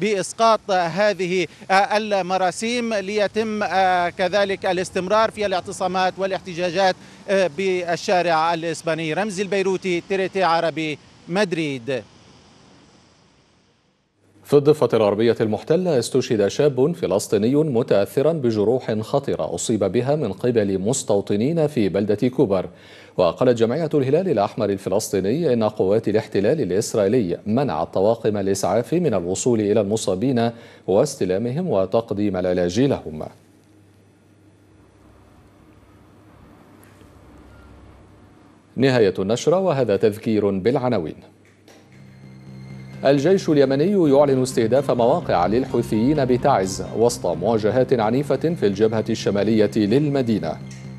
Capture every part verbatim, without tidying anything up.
بإسقاط هذه المراسيم ليتم كذلك الاستمرار في الاعتصامات والاحتجاجات بالشارع الإسباني. رمزي البيروتي، تي تي عربي، مدريد. في الضفة الغربية المحتلة استشهد شاب فلسطيني متأثرا بجروح خطيرة أصيب بها من قبل مستوطنين في بلدة كوبر. وقالت جمعية الهلال الأحمر الفلسطيني إن قوات الاحتلال الإسرائيلي منعت طواقم الإسعاف من الوصول إلى المصابين واستلامهم وتقديم العلاج لهم. نهاية النشرة، وهذا تذكير بالعناوين. الجيش اليمني يعلن استهداف مواقع للحوثيين بتعز وسط مواجهات عنيفة في الجبهة الشمالية للمدينة.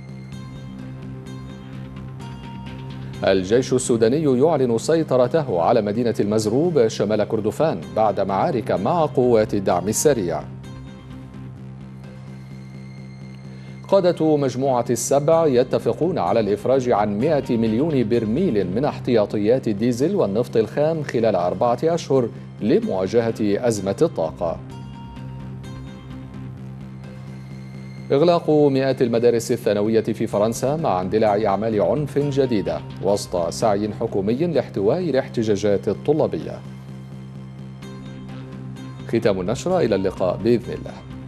الجيش السوداني يعلن سيطرته على مدينة المزروب شمال كردفان بعد معارك مع قوات الدعم السريع. قادة مجموعة السبع يتفقون على الإفراج عن مئة مليون برميل من احتياطيات الديزل والنفط الخام خلال أربعة أشهر لمواجهة أزمة الطاقة. إغلاق مئات المدارس الثانوية في فرنسا مع اندلاع أعمال عنف جديدة وسط سعي حكومي لاحتواء الاحتجاجات الطلابية. ختام النشرة، إلى اللقاء بإذن الله.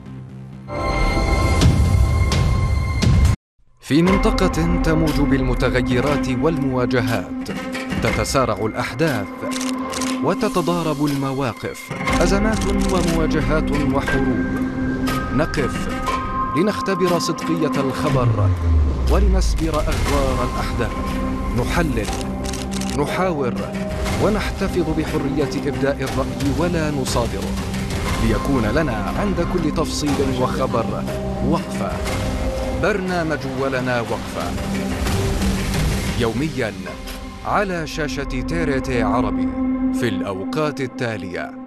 في منطقة تموج بالمتغيرات والمواجهات، تتسارع الأحداث وتتضارب المواقف، أزمات ومواجهات وحروب. نقف لنختبر صدقية الخبر ولنسبر أغوار الأحداث، نحلل، نحاور، ونحتفظ بحرية إبداء الرأي ولا نصادره، ليكون لنا عند كل تفصيل وخبر وقفة. برنامج ولنا وقفة، يومياً على شاشة تي تي عربي في الأوقات التالية.